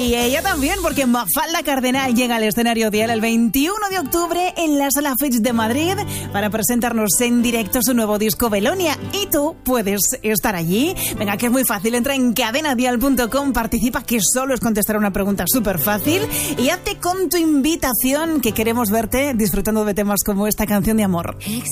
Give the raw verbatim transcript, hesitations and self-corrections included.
Y ella también, porque Mafalda Cardenal llega al escenario Dial el veintiuno de octubre en la Sala Fitch de Madrid para presentarnos en directo su nuevo disco Belonia. Y tú puedes estar allí. Venga, que es muy fácil. Entra en cadena dial punto com, participa, que solo es contestar una pregunta súper fácil. Y hazte con tu invitación, que queremos verte disfrutando de temas como esta canción de amor.